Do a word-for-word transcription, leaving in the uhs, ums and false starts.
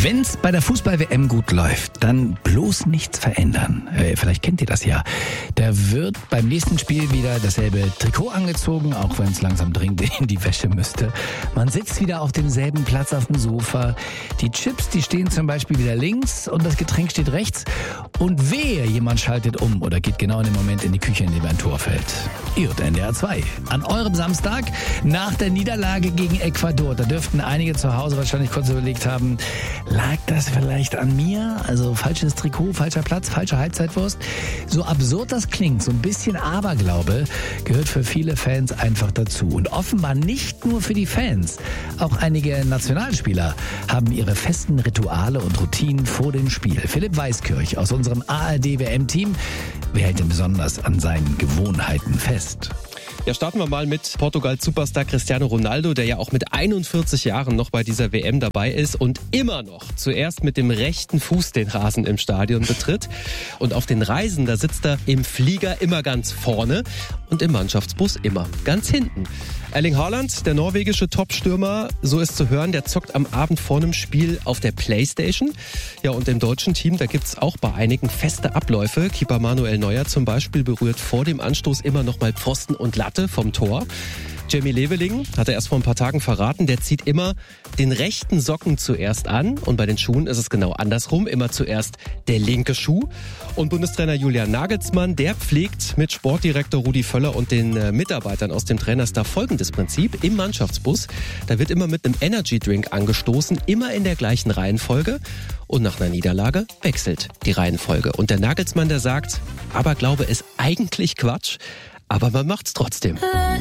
Wenn's bei der Fußball-W M gut läuft, dann bloß nichts verändern. Äh, vielleicht kennt ihr das ja. Da wird beim nächsten Spiel wieder dasselbe Trikot angezogen, auch wenn es langsam dringend in die Wäsche müsste. Man sitzt wieder auf demselben Platz auf dem Sofa. Die Chips, die stehen zum Beispiel wieder links und das Getränk steht rechts. Und wehe, jemand schaltet um oder geht genau in dem Moment in die Küche, in dem ein Tor fällt. Ihr hört N D R zwei. An eurem Samstag nach der Niederlage gegen Ecuador. Da dürften einige zu Hause wahrscheinlich kurz überlegt haben, lag das vielleicht an mir? Also falsches Trikot, falscher Platz, falsche Halbzeitwurst. So absurd das klingt, so ein bisschen Aberglaube gehört für viele Fans einfach dazu. Und offenbar nicht nur für die Fans. Auch einige Nationalspieler haben ihre festen Rituale und Routinen vor dem Spiel. Philipp Weiskirch aus unserem A R D-W M-Team. Wer hält denn besonders an seinen Gewohnheiten fest? Ja, starten wir mal mit Portugal-Superstar Cristiano Ronaldo, der ja auch mit einundvierzig Jahren noch bei dieser W M dabei ist und immer noch zuerst mit dem rechten Fuß den Rasen im Stadion betritt. Und auf den Reisen, da sitzt er im Flieger immer ganz vorne und im Mannschaftsbus immer ganz hinten. Erling Haaland, der norwegische Top-Stürmer, so ist zu hören, der zockt am Abend vor einem Spiel auf der Playstation. Ja, und im deutschen Team, da gibt's auch bei einigen feste Abläufe. Keeper Manuel Neuer zum Beispiel berührt vor dem Anstoß immer noch mal Pfosten und Latte vom Tor. Jamie Leveling hat er erst vor ein paar Tagen verraten, der zieht immer den rechten Socken zuerst an und bei den Schuhen ist es genau andersrum, immer zuerst der linke Schuh. Und Bundestrainer Julian Nagelsmann, der pflegt mit Sportdirektor Rudi Völler und den äh, Mitarbeitern aus dem Trainerstab folgendes Prinzip. Im Mannschaftsbus, da wird immer mit einem Energy Drink angestoßen, immer in der gleichen Reihenfolge und nach einer Niederlage wechselt die Reihenfolge. Und der Nagelsmann, der sagt, Aberglaube ist eigentlich Quatsch, aber man macht's trotzdem.